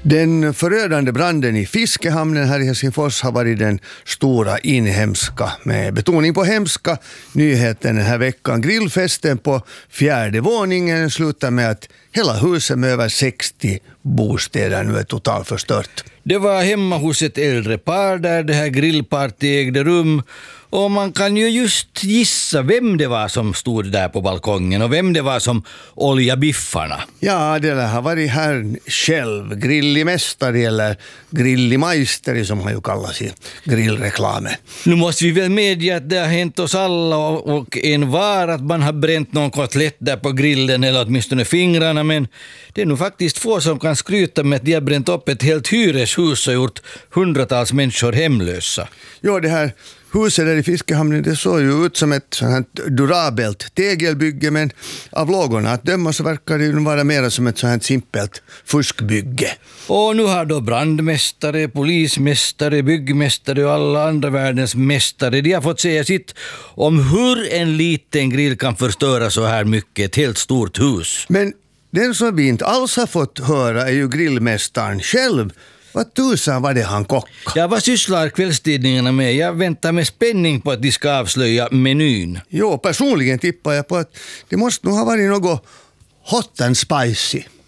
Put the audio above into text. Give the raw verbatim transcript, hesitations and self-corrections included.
Den förödande branden i fiskehamnen här i Helsingfors har varit den stora inhemska, med betoning på hemska, nyheten den här veckan. Grillfesten på fjärde våningen slutar med att hela huset med över sextio bostäder nu är totalförstört. Det var hemma hos ett äldre par där det här grillparty ägde rum. Och man kan ju just gissa vem det var som stod där på balkongen och vem det var som oljade biffarna. Ja, det har varit här själv, grillimästare eller grillimajsteri som han ju kallas i grillreklamen. Nu måste vi väl medge att det har hänt oss alla och en var att man har bränt någon kotlett där på grillen eller åtminstone fingrarna, men det är nog faktiskt få som kan skryta med att de har bränt upp ett helt hyreshus och gjort hundratals människor hemlösa. Ja, det här huset där i fiskehamnen, det såg ju ut som ett sånt durabelt tegelbygge, men av lågorna att döma så verkar det ju vara mer som ett sånt simpelt fuskbygge. Och nu har då brandmästare, polismästare, byggmästare och alla andra världens mästare, de har fått säga sitt om hur en liten grill kan förstöra så här mycket, ett helt stort hus. Men den som vi inte alls har fått höra är ju grillmästaren själv. Vad tusan var det han kockade? Ja, vad sysslar kvällstidningarna med? Jag väntar med spänning på att de ska avslöja menyn. Jo, personligen tippar jag på att det måste nog ha varit något hot and spicy.